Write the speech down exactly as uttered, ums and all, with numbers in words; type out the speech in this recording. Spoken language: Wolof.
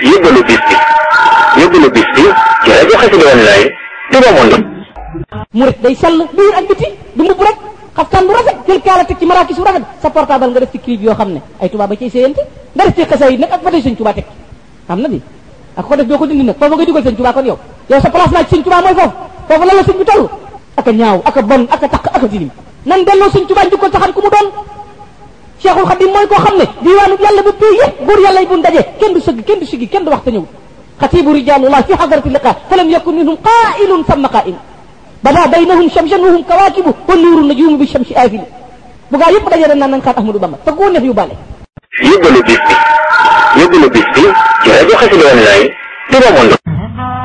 yóbbalu bis bi yóbbalu bis bi ci rajo Xassida Online Touba Monde. murit day sell biir ak biti du mbubb rek xaftaan bu rafet jël kaala teg ci maraakis bu rafet sa portable nga def ci clip yoo xam ne ay tubaab ba cay séyante nga def ci xasaayid nag ak ba tey sëñ Tuubaa teg xam na di ak ko def doo ko dindi nag foofu nga dugal sëñ Tuubaa kon yow yow sa place naa ci sëñ Tuubaa mooy foofu foofu lan la sëñ bi toll ak a ñaaw ak a bon ak a taq ak a tilim nan delloo sëñ Tuubaa njukkal taxan ku mu doon Cheikhul Khadim mooy koo xam ne diwaanu yàlla ba pay yëpp buur yàlla yi bu ndaje kenn du sëgg kenn du siggi kenn du wax te ñëw xatibu rijalullah fi hadrati liqa falam yakun minhum qaa'ilun samma qaa'im bada baynahum shamsan wa hum kawaakibu wa nuuru najuumu bi shamsi aafili bu gaa yëpp daje naan nañ xaat Ahmadou Bamba te koo neex yu bale yóbbalu bis bi yóbbalu bis bi ci rajo Xassida Online Touba Monde.